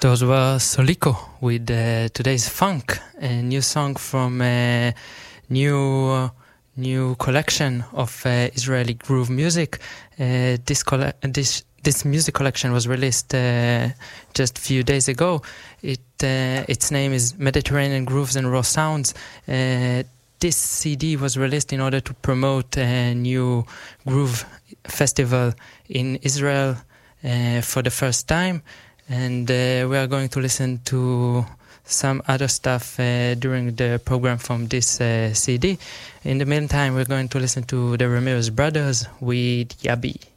Those were Soliko with Today's Funk, a new song from a new collection of Israeli groove music. This music collection was released just a few days ago. Its name is Mediterranean Grooves and Raw Sounds. This CD was released in order to promote a new groove festival in Israel for the first time. And we are going to listen to some other stuff during the program from this CD. In the meantime, we're going to listen to the Ramirez Brothers with Yabi.